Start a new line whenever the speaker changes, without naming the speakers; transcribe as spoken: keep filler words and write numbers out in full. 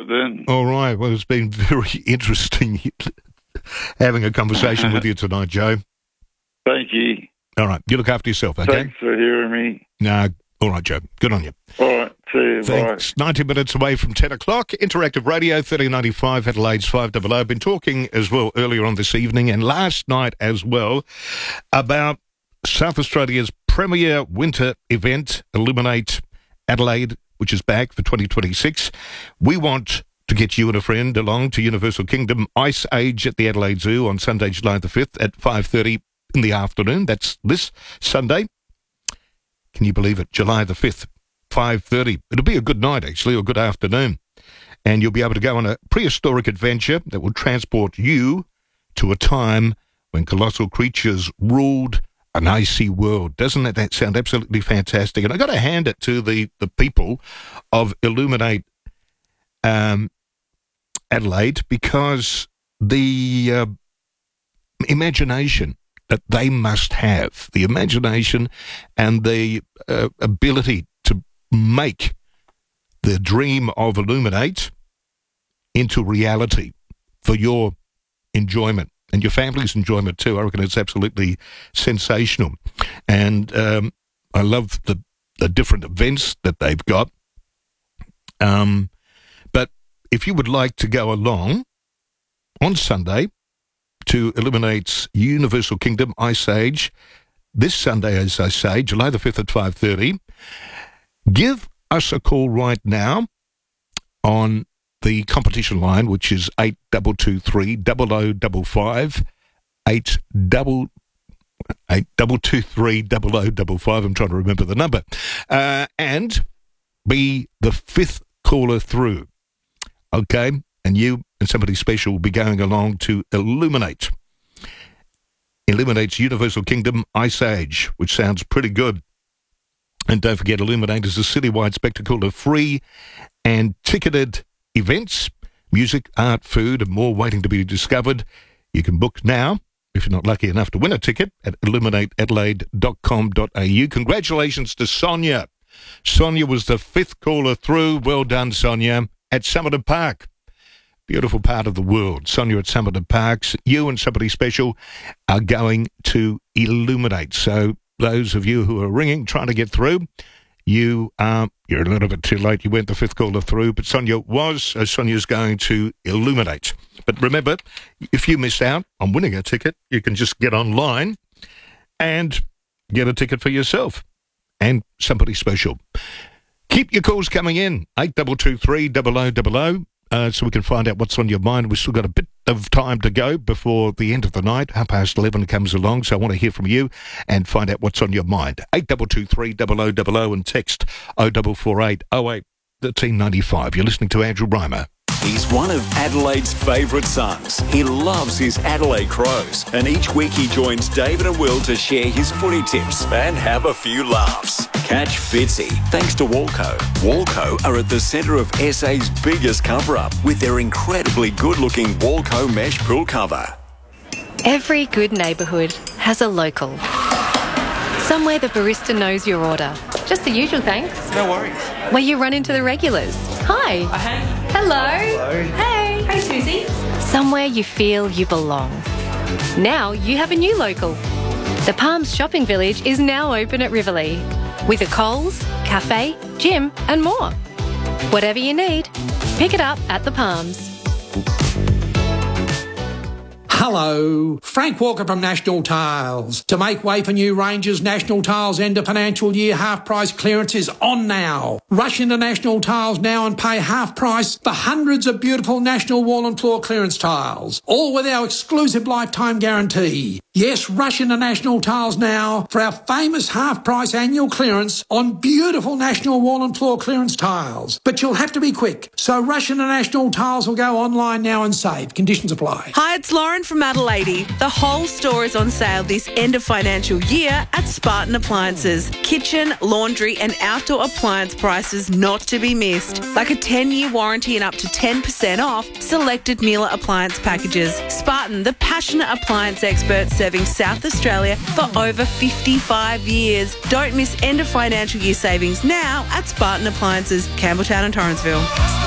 then.
All right. Well, it's been very interesting having a conversation with you tonight, Joe.
Thank you.
All right. You look after yourself, okay?
Thanks for hearing me.
No. All right, Joe. Good on you.
All right. See you.
Thanks.
Bye.
ninety minutes away from ten o'clock. Interactive Radio, thirteen ninety-five, Adelaide's five double oh. I've been talking as well earlier on this evening and last night as well about South Australia's premier winter event, Illuminate Adelaide, which is back for twenty twenty-six. We want to get you and a friend along to Universal Kingdom Ice Age at the Adelaide Zoo on Sunday, July the fifth at five thirty in the afternoon. That's this Sunday. Can you believe it? July the fifth, five thirty. It'll be a good night, actually, or a good afternoon. And you'll be able to go on a prehistoric adventure that will transport you to a time when colossal creatures ruled an icy world. Doesn't that, that sound absolutely fantastic? And I got to hand it to the, the people of Illuminate um, Adelaide, because the uh, imagination that they must have, the imagination and the uh, ability to make the dream of Illuminate into reality for your enjoyment and your family's enjoyment too. I reckon it's absolutely sensational. And um, I love the, the different events that they've got. Um, but if you would like to go along on Sunday to Illuminate's Universal Kingdom Ice Age, this Sunday, as I say, July the fifth at five thirty, give us a call right now on the competition line, which is eight two two three, zero zero five five, eight double eight double two three double oh double five. I'm trying to remember the number, uh, and be the fifth caller through. Okay, and you and somebody special will be going along to Illuminate. Illuminate's Universal Kingdom Ice Age, which sounds pretty good. And don't forget, Illuminate is a citywide spectacle of free and ticketed events, music, art, food, and more waiting to be discovered. You can book now, if you're not lucky enough to win a ticket, at illuminate adelaide dot com dot a u. Congratulations to Sonia. Sonia was the fifth caller through. Well done, Sonia, at Summerton Park. Beautiful part of the world. Sonia at Summerton Parks. You and somebody special are going to Illuminate. So those of you who are ringing, trying to get through, you are, you're a little bit too late. You went the fifth caller through, but Sonia was, uh, Sonia's going to Illuminate. But remember, if you miss out on winning a ticket, you can just get online and get a ticket for yourself and somebody special. Keep your calls coming in, eight two two three, zero zero zero zero. Uh, so we can find out what's on your mind. We've still got a bit of time to go before the end of the night. Half past eleven comes along, so I want to hear from you and find out what's on your mind. eight two two three, zero zero zero zero and text oh four four eight, oh eight, one three nine five. You're listening to Andrew Reimer.
He's one of Adelaide's favourite sons. He loves his Adelaide Crows, and each week he joins David and Will to share his footy tips and have a few laughs. Catch Fitzy, thanks to Walco. Walco are at the centre of S A's biggest cover-up with their incredibly good-looking Walco mesh pool cover.
Every good neighbourhood has a local. Somewhere the barista knows your order. Just the usual, thanks.
No worries.
Where you run into the regulars. Hi.
Uh, hey.
Hello.
Hello.
Hey.
Hey, Susie.
Somewhere you feel you belong. Now you have a new local. The Palms Shopping Village is now open at Riverlea, with a Coles, cafe, gym and more. Whatever you need, pick it up at the Palms.
Hello, Frank Walker from National Tiles. To make way for new ranges, National Tiles end of financial year half price clearance is on now. Rush into National Tiles now and pay half price for hundreds of beautiful National wall and floor clearance tiles, all with our exclusive lifetime guarantee. Yes, rush into National Tiles now for our famous half price annual clearance on beautiful National wall and floor clearance tiles. But you'll have to be quick, so rush into National Tiles or go online now and save. Conditions apply.
Hi, it's Lauren from Adelaide. The whole store is on sale this end of financial year at Spartan Appliances. Kitchen, laundry and outdoor appliance prices not to be missed. Like a ten-year warranty and up to ten percent off selected Miele appliance packages. Spartan, the passionate appliance experts serving South Australia for over fifty-five years. Don't miss end of financial year savings now at Spartan Appliances, Campbelltown and Torrensville.